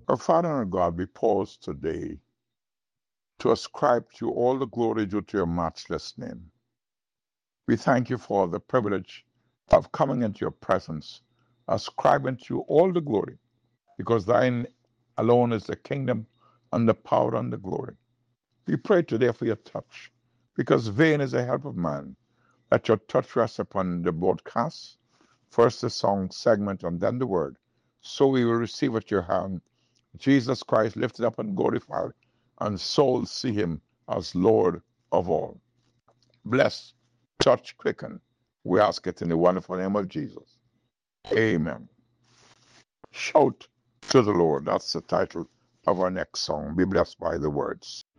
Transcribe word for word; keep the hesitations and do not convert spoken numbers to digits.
Our Father and God, we pause today to ascribe to you all the glory due to your matchless name. We thank you for the privilege of coming into your presence, ascribing to you all the glory, because thine alone is the kingdom and the power and the glory. We pray today for your touch, because vain is the help of man. Let your touch rest upon the broadcast, first the song segment and then the word, so we will receive at your hand Jesus Christ lifted up and glorified, and souls see him as Lord of all. Bless, touch, quicken. We ask it in the wonderful name of Jesus. Amen. Shout to the Lord. That's the title of our next song. Be blessed by the words.